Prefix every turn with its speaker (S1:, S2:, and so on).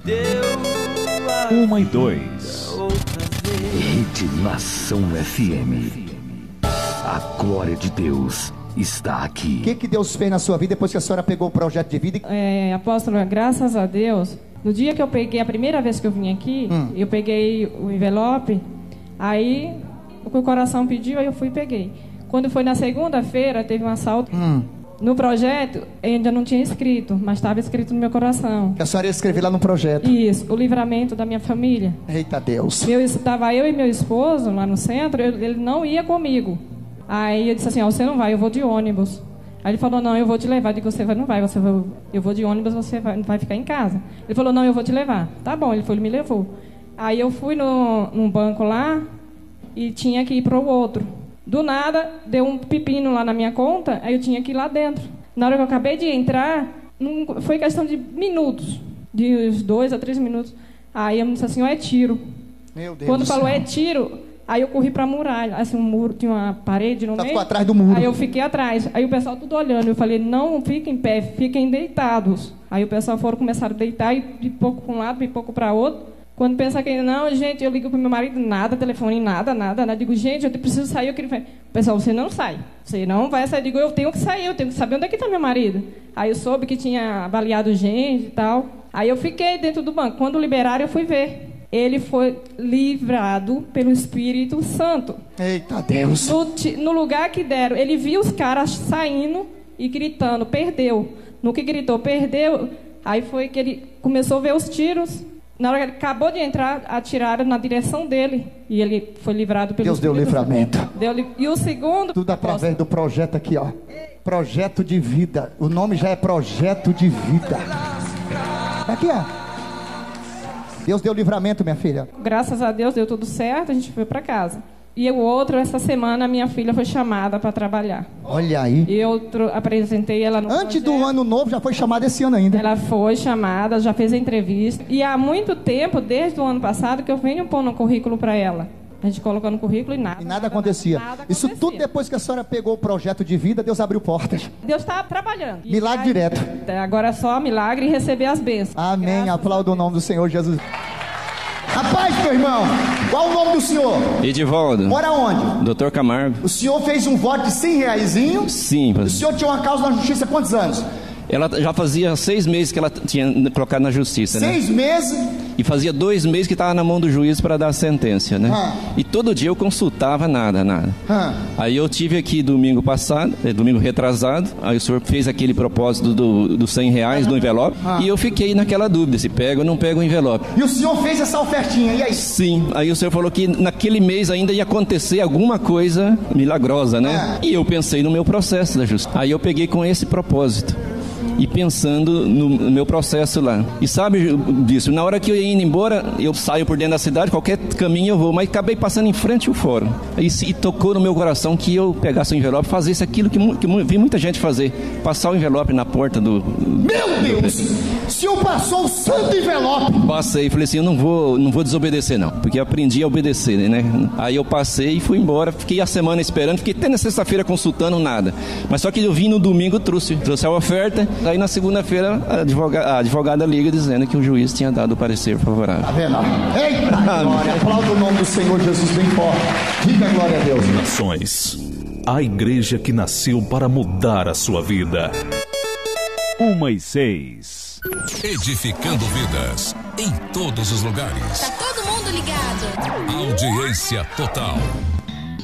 S1: 1 e 2.
S2: Rede Nação FM. A glória de Deus está aqui.
S3: O que Deus fez na sua vida depois que a senhora pegou o projeto de vida?
S4: Apóstolo, graças a Deus, no dia que eu peguei, a primeira vez que eu vim aqui, eu peguei o envelope, aí o que o coração pediu, aí eu fui e peguei. Quando foi na segunda-feira, teve um assalto. No projeto, eu ainda não tinha escrito, mas estava escrito no meu coração.
S3: Que a senhora ia escrever lá no projeto.
S4: Isso, o livramento da minha família.
S3: Eita Deus.
S4: Estava eu e meu esposo lá no centro, ele não ia comigo. Aí eu disse assim, você não vai, eu vou de ônibus. Aí ele falou, não, eu vou te levar. Eu digo, não vai, eu vou de ônibus, você vai ficar em casa. Ele falou, não, eu vou te levar. Tá bom, ele me levou. Aí eu fui num banco lá e tinha que ir para o outro. Do nada, deu um pepino lá na minha conta, aí eu tinha que ir lá dentro. Na hora que eu acabei de entrar, foi questão de minutos, de uns 2 a 3 minutos. Aí eu me disse assim, é tiro.
S3: Meu Deus.
S4: Quando falou é tiro, aí eu corri para a muralha, assim, um muro, tinha uma parede no meio.
S3: Ficou atrás do muro.
S4: Aí eu fiquei atrás, aí o pessoal tudo olhando, eu falei, não fiquem em pé, fiquem deitados. Aí o pessoal começaram a deitar, e de pouco para um lado, de pouco para outro. Quando pensa que não, gente, eu ligo pro meu marido, nada, telefone, nada. Digo, gente, eu preciso sair. O pessoal, você não sai. Você não vai sair. Digo, eu tenho que sair, eu tenho que saber onde é que está meu marido. Aí eu soube que tinha baleado gente e tal. Aí eu fiquei dentro do banco. Quando liberaram, eu fui ver. Ele foi livrado pelo Espírito Santo.
S3: Eita Deus.
S4: No lugar que deram, ele viu os caras saindo e gritando, perdeu. No que gritou, perdeu, aí foi que ele começou a ver os tiros. Na hora que ele acabou de entrar, atiraram na direção dele. E ele foi livrado pelo
S3: Deus deu livramento.
S4: E o segundo...
S3: Tudo através do projeto aqui, ó. Projeto de vida. O nome já é projeto de vida. Aqui, ó. Deus deu livramento, minha filha.
S4: Graças a Deus deu tudo certo, a gente foi para casa. E o outro, essa semana, minha filha foi chamada para trabalhar.
S3: Olha aí.
S4: E eu apresentei ela no
S3: Antes
S4: projeto.
S3: do ano novo, já foi chamada esse ano ainda.
S4: Ela foi chamada, já fez a entrevista. E há muito tempo, desde o ano passado, que eu venho pôr no currículo para ela. A gente colocou no currículo e nada.
S3: E nada acontecia. Isso tudo depois que a senhora pegou o projeto de vida, Deus abriu portas.
S4: Deus está trabalhando.
S3: Milagre direto.
S4: Agora é só milagre e receber as bênçãos.
S3: Amém. Aplauda o nome do Senhor Jesus. Rapaz, meu irmão, qual o nome do senhor?
S5: Edivaldo.
S3: Mora onde?
S5: Doutor Camargo.
S3: O senhor fez um voto de 100 reaisinho?
S5: Sim.
S3: O senhor tinha uma causa na justiça há quantos anos?
S5: Ela já fazia 6 meses que ela tinha colocado na justiça,
S3: 6
S5: né?
S3: meses?
S5: E fazia 2 meses que estava na mão do juiz para dar a sentença, né? E todo dia eu consultava nada. Aí eu tive aqui domingo passado, domingo retrasado, aí o senhor fez aquele propósito dos 100 reais do envelope, e eu fiquei naquela dúvida, se pego ou não pego o envelope.
S3: E o senhor fez essa ofertinha, e aí?
S5: Sim, aí o senhor falou que naquele mês ainda ia acontecer alguma coisa milagrosa, né? E eu pensei no meu processo da justiça. Aí eu peguei com esse propósito. E pensando no meu processo lá. E sabe disso, na hora que eu ia indo embora, eu saio por dentro da cidade, qualquer caminho eu vou, mas acabei passando em frente ao fórum. E tocou no meu coração que eu pegasse o envelope, fazesse aquilo que vi muita gente fazer, passar o envelope na porta do...
S3: Meu Deus! O senhor passou o santo envelope!
S5: Passei, falei assim, eu não vou desobedecer não, porque eu aprendi a obedecer, né? Aí eu passei e fui embora, fiquei a semana esperando, fiquei até na sexta-feira consultando nada. Mas só que eu vim no domingo, trouxe a oferta. Aí na segunda-feira a advogada liga dizendo que o juiz tinha dado o parecer favorável.
S3: Tá vendo? Eita glória! Aplauda o nome do Senhor Jesus bem forte. Diga glória a Deus.
S1: Nações, a igreja que nasceu para mudar a sua vida. 1 e 6.
S6: Edificando vidas em todos os lugares.
S7: Tá todo mundo ligado.
S6: Audiência total.